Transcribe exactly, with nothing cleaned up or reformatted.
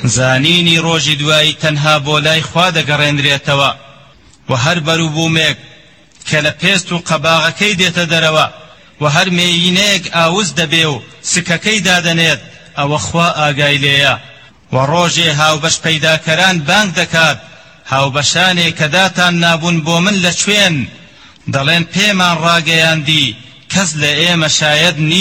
زانینی ڕۆژی دوایی تەنها بۆ لای خوا دەگەڕێنرێتەوە و هەر بەرووبوومێک کە لە پێست و قەباغەکەی دێتە دەرەوە و هەر مێینەیەک ئاوز دەبێ و سکەکەی دادەنێت ئەوە خوا ئاگای لێیە و ڕۆژێ هاوبەش پەیداکەران بانگ دەکات هاوبەشانێک کە داتان نابوون بۆ من لە کوێن دەڵێن پێمان ڕاگەیاندی کەس لە ئێمە شاید نییە